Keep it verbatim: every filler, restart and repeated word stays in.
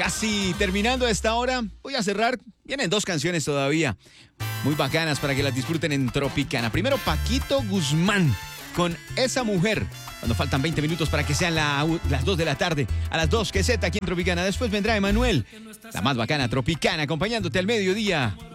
Casi terminando a esta hora, voy a cerrar. Vienen dos canciones todavía, muy bacanas para que las disfruten en Tropicana. Primero, Paquito Guzmán con Esa Mujer, cuando faltan veinte minutos para que sean la, las dos de la tarde. A las dos, que Z aquí en Tropicana. Después vendrá Emanuel, la más bacana, Tropicana, acompañándote al mediodía.